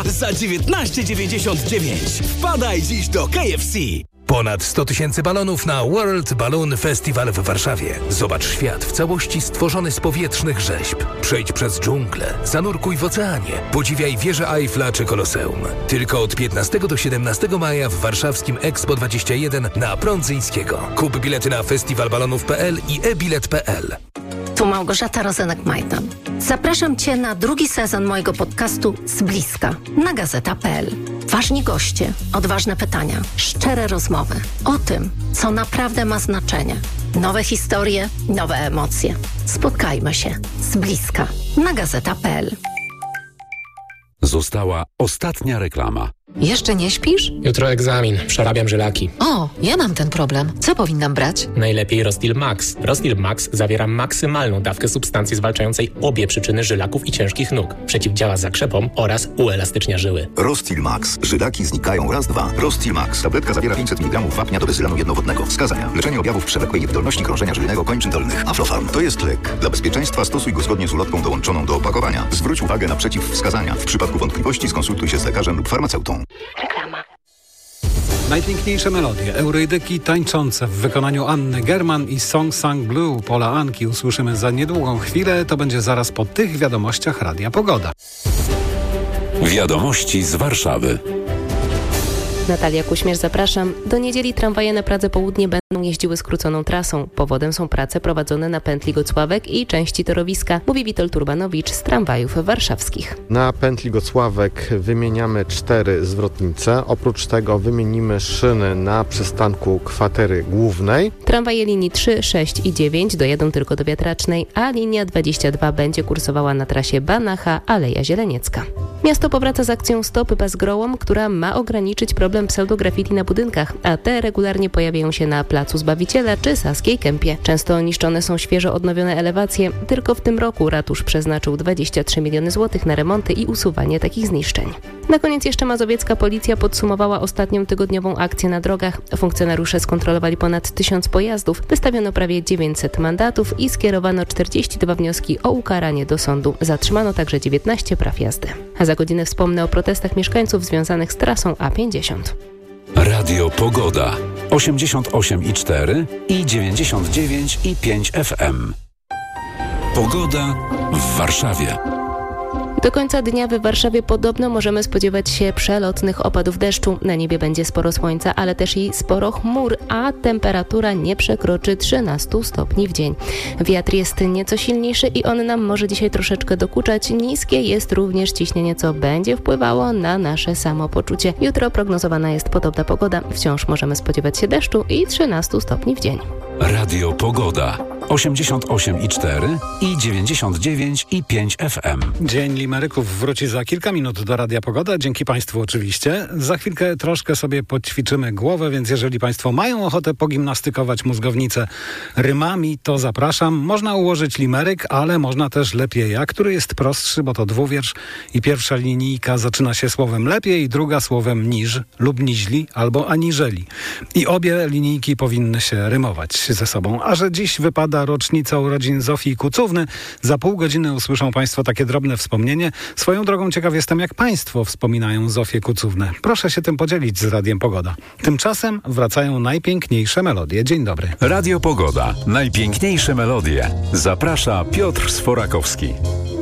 za 19,99. Wpadaj dziś do KFC. Ponad 100 000 balonów na World Balloon Festival w Warszawie. Zobacz świat w całości stworzony z powietrznych rzeźb. Przejdź przez dżunglę, zanurkuj w oceanie, podziwiaj wieżę Eiffla czy Koloseum. Tylko od 15 do 17 maja w warszawskim Expo 21 na Prądzyńskiego. Kup bilety na festiwalbalonów.pl i ebilet.pl. Tu Małgorzata Rozenek-Majdan. Zapraszam Cię na drugi sezon mojego podcastu Z bliska na gazeta.pl. Ważni goście, odważne pytania, szczere rozmowy o tym, co naprawdę ma znaczenie. Nowe historie, nowe emocje. Spotkajmy się z bliska na gazeta.pl. Została ostatnia reklama. Jeszcze nie śpisz? Jutro egzamin. Przerabiam żylaki. O, ja mam ten problem. Co powinnam brać? Najlepiej Rostil Max. Rostil Max zawiera maksymalną dawkę substancji zwalczającej obie przyczyny żylaków i ciężkich nóg. Przeciwdziała zakrzepom oraz uelastycznia żyły. Rostil Max. Żylaki znikają raz, dwa. Rostil Max. Tabletka zawiera 500 mg wapnia do bezylanu jednowodnego. Wskazania. Leczenie objawów przewlekłej niewydolności krążenia żylnego kończyn dolnych. Aflofarm. To jest lek. Dla bezpieczeństwa stosuj go zgodnie z ulotką dołączoną do opakowania. Zwróć uwagę na przeciwwskazania. W przypadku wątpliwości skonsultuj się z lekarzem lub farmaceutą. Reklama. Najpiękniejsze melodie Eurydyki tańczące w wykonaniu Anny German i Song Sang Blue Pola Anki usłyszymy za niedługą chwilę. To będzie zaraz po tych wiadomościach Radia Pogoda. Wiadomości z Warszawy. Natalia Kuśmierz, zapraszam. Do niedzieli tramwaje na Pradze Południe będą jeździły skróconą trasą. Powodem są prace prowadzone na pętli Gocławek i części torowiska, mówi Witold Urbanowicz z tramwajów warszawskich. Na pętli Gocławek wymieniamy 4 zwrotnice. Oprócz tego wymienimy szyny na przystanku Kwatery Głównej. Tramwaje linii 3, 6 i 9 dojadą tylko do Wiatracznej, a linia 22 będzie kursowała na trasie Banacha, Aleja Zieleniecka. Miasto powraca z akcją Stop Bezgrołom, która ma ograniczyć problem pseudograffiti na budynkach, a te regularnie pojawiają się na Placu Zbawiciela czy Saskiej Kępie. Często niszczone są świeżo odnowione elewacje. Tylko w tym roku ratusz przeznaczył 23 miliony złotych na remonty i usuwanie takich zniszczeń. Na koniec jeszcze mazowiecka policja podsumowała ostatnią tygodniową akcję na drogach. Funkcjonariusze skontrolowali ponad 1000 pojazdów, wystawiono prawie 900 mandatów i skierowano 42 wnioski o ukaranie do sądu. Zatrzymano także 19 praw jazdy. A za godzinę wspomnę o protestach mieszkańców związanych z trasą A50. Radio Pogoda 88,4 i 99,5 FM. Pogoda w Warszawie. Do końca dnia w Warszawie podobno możemy spodziewać się przelotnych opadów deszczu. Na niebie będzie sporo słońca, ale też i sporo chmur, a temperatura nie przekroczy 13 stopni w dzień. Wiatr jest nieco silniejszy i on nam może dzisiaj troszeczkę dokuczać. Niskie jest również ciśnienie, co będzie wpływało na nasze samopoczucie. Jutro prognozowana jest podobna pogoda. Wciąż możemy spodziewać się deszczu i 13 stopni w dzień. Radio Pogoda 88,4 i 99,5 FM. Dzień Limeryków wróci za kilka minut do Radia Pogoda. Dzięki Państwu oczywiście. Za chwilkę troszkę sobie podćwiczymy głowę, więc jeżeli Państwo mają ochotę pogimnastykować mózgownicę rymami, to zapraszam. Można ułożyć limeryk, ale można też lepieja, który jest prostszy, bo to dwuwiersz i pierwsza linijka zaczyna się słowem lepiej, druga słowem niż lub niźli albo aniżeli. I obie linijki powinny się rymować ze sobą. A że dziś wypada rocznica urodzin Zofii Kucówny, za pół godziny usłyszą Państwo takie drobne wspomnienie. Swoją drogą ciekaw jestem, jak Państwo wspominają Zofię Kucównę. Proszę się tym podzielić z Radiem Pogoda. Tymczasem wracają najpiękniejsze melodie. Dzień dobry. Radio Pogoda. Najpiękniejsze melodie. Zaprasza Piotr Sforakowski.